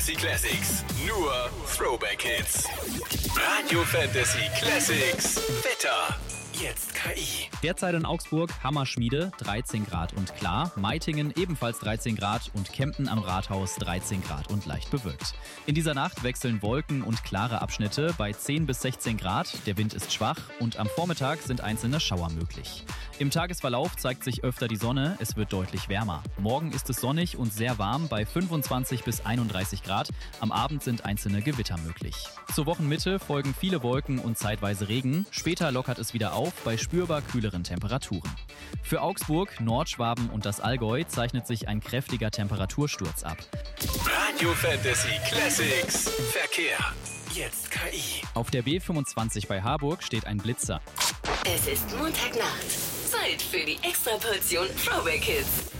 Fantasy Classics. Nur Throwback Hits. Radio Fantasy Classics. Wetter. Jetzt KI. Derzeit in Augsburg Hammerschmiede 13 Grad und klar, Meitingen ebenfalls 13 Grad und Kempten am Rathaus 13 Grad und leicht bewölkt. In dieser Nacht wechseln Wolken und klare Abschnitte bei 10 bis 16 Grad, der Wind ist schwach und am Vormittag sind einzelne Schauer möglich. Im Tagesverlauf zeigt sich öfter die Sonne, es wird deutlich wärmer. Morgen ist es sonnig und sehr warm bei 25 bis 31 Grad, am Abend sind einzelne Gewitter möglich. Zur Wochenmitte folgen viele Wolken und zeitweise Regen, später lockert es wieder auf bei spürbar kühleren Temperaturen. Für Augsburg, Nordschwaben und das Allgäu zeichnet sich ein kräftiger Temperatursturz ab. Radio Fantasy Classics. Verkehr. Jetzt KI. Auf der B25 bei Harburg steht ein Blitzer. Es ist Montagnacht. Zeit für die Extraportion Throwback Hits.